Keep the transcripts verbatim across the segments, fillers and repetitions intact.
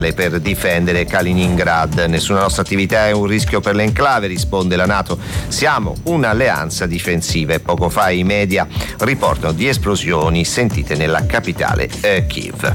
per difendere Kaliningrad. Nessuna nostra attività è un rischio per l'enclave, risponde la NATO. Siamo un'alleanza difensiva, e poco fa i media riportano di esplosioni sentite nella capitale eh, Kiev.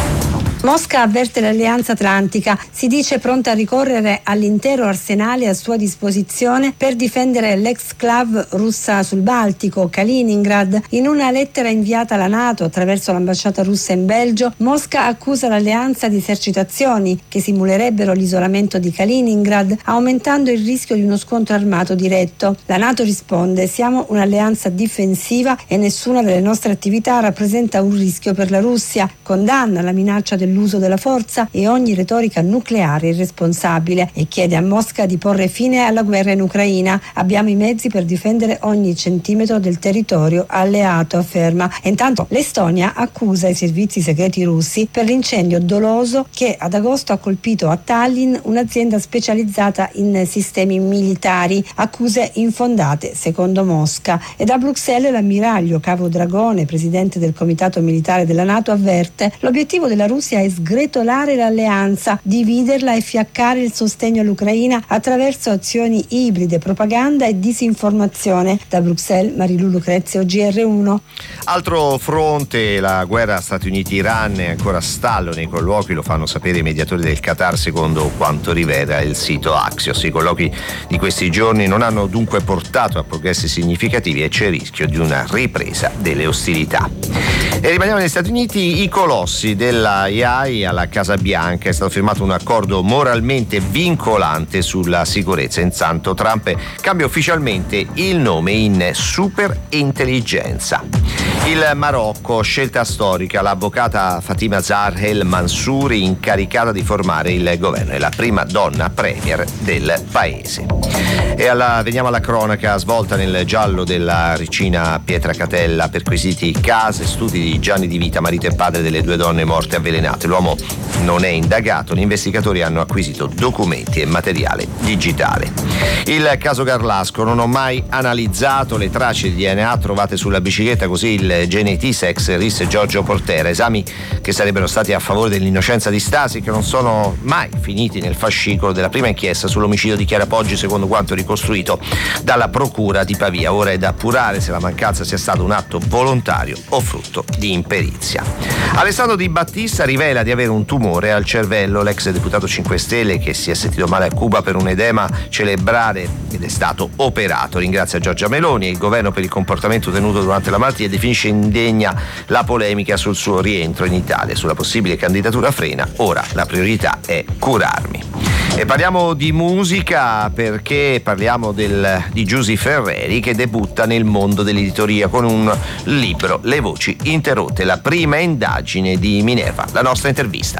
Mosca avverte l'Alleanza Atlantica, si dice pronta a ricorrere all'intero arsenale a sua disposizione per difendere l'exclave russa sul Baltico, Kaliningrad. In una lettera inviata alla NATO attraverso l'ambasciata russa in Belgio, Mosca accusa l'alleanza di esercitazioni che simulerebbero l'isolamento di Kaliningrad, aumentando il rischio di uno scontro armato diretto. La NATO risponde: siamo un'alleanza difensiva e nessuna delle nostre attività rappresenta un rischio per la Russia. Condanna la minaccia del l'uso della forza e ogni retorica nucleare irresponsabile e chiede a Mosca di porre fine alla guerra in Ucraina. Abbiamo i mezzi per difendere ogni centimetro del territorio alleato, afferma. E intanto l'Estonia accusa i servizi segreti russi per l'incendio doloso che ad agosto ha colpito a Tallinn un'azienda specializzata in sistemi militari. Accuse infondate, secondo Mosca. E da Bruxelles l'ammiraglio Cavo Dragone, presidente del Comitato Militare della NATO, avverte: l'obiettivo della Russia è sgretolare l'alleanza, dividerla e fiaccare il sostegno all'Ucraina attraverso azioni ibride, propaganda e disinformazione. Da Bruxelles, Marilu Lucrezio, G R uno. Altro fronte, la guerra Stati Uniti-Iran è ancora a stallo nei colloqui, lo fanno sapere i mediatori del Qatar, secondo quanto rivela il sito Axios. I colloqui di questi giorni non hanno dunque portato a progressi significativi e c'è il rischio di una ripresa delle ostilità. E rimaniamo negli Stati Uniti. I colossi della A I alla Casa Bianca, è stato firmato un accordo moralmente vincolante sulla sicurezza. Intanto Trump cambia ufficialmente il nome in superintelligenza. Il Marocco, scelta storica, l'avvocata Fatima Zahar El Mansouri incaricata di formare il governo, è la prima donna premier del paese. E alla, veniamo alla cronaca svolta nel giallo della Ricina Pietracatella, perquisiti case, studi di Gianni Di Vita, marito e padre delle due donne morte avvelenate. L'uomo non è indagato, gli investigatori hanno acquisito documenti e materiale digitale. Il caso Garlasco: non ho mai analizzato le tracce di D N A trovate sulla bicicletta, così il Genetis ex Ris Giorgio Portera, esami che sarebbero stati a favore dell'innocenza di Stasi, che non sono mai finiti nel fascicolo della prima inchiesta sull'omicidio di Chiara Poggi, secondo quanto ricostruito dalla procura di Pavia. Ora è da appurare se la mancanza sia stato un atto volontario o frutto di imperizia. Alessandro Di Battista rivela di avere un tumore al cervello. L'ex deputato cinque Stelle, che si è sentito male a Cuba per un edema cerebrale ed è stato operato, ringrazia Giorgia Meloni e il governo per il comportamento tenuto durante la malattia e definisce indegna la polemica sul suo rientro in Italia. Sulla possibile candidatura frena: ora la priorità è curarmi. E parliamo di musica, perché parliamo del, di Giusy Ferreri, che debutta nel mondo dell'editoria con un libro, Le voci interrotte, la prima indagine di Minerva. La nostra intervista.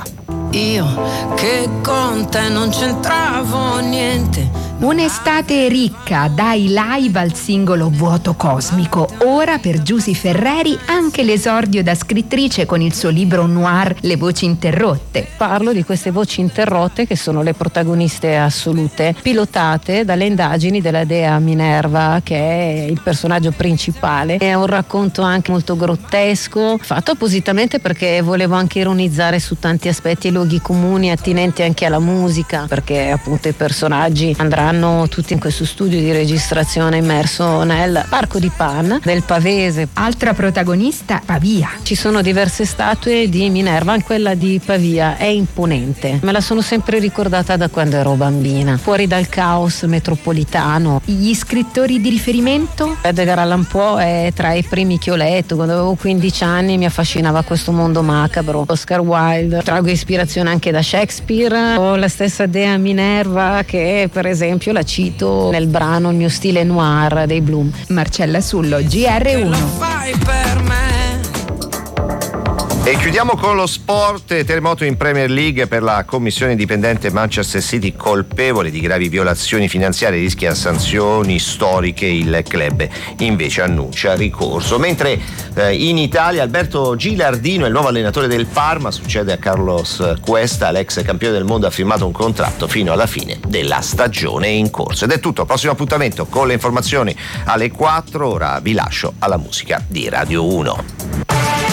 Io che con te non c'entravo niente. Un'estate ricca, dai live al singolo Vuoto Cosmico. Ora per Giusy Ferreri anche l'esordio da scrittrice con il suo libro noir Le voci interrotte. Parlo di queste voci interrotte che sono le protagoniste assolute, pilotate dalle indagini della dea Minerva, che è il personaggio principale. È un racconto anche molto grottesco, fatto appositamente perché volevo anche ironizzare su tanti aspetti e luoghi comuni attinenti anche alla musica, perché appunto i personaggi andranno tutti in questo studio di registrazione immerso nel Parco di Pan del Pavese. Altra protagonista, Pavia. Ci sono diverse statue di Minerva, quella di Pavia è imponente, me la sono sempre ricordata da quando ero bambina, fuori dal caos metropolitano. Gli scrittori di riferimento? Edgar Allan Poe è tra i primi che ho letto. Quando avevo quindici anni mi affascinava questo mondo macabro. Oscar Wilde, trago ispirazione anche da Shakespeare, o la stessa dea Minerva, che per esempio la cito nel brano Il mio stile noir dei Bloom. Marcella Sullo, G R uno. E chiudiamo con lo sport. Terremoto in Premier League per la commissione indipendente. Manchester City colpevole di gravi violazioni finanziarie, rischia sanzioni storiche. Il club invece annuncia ricorso. Mentre eh, in Italia Alberto Gilardino è il nuovo allenatore del Parma, succede a Carlos Cuesta, l'ex campione del mondo, ha firmato un contratto fino alla fine della stagione in corso. Ed è tutto, prossimo appuntamento con le informazioni alle quattro. Ora vi lascio alla musica di Radio uno.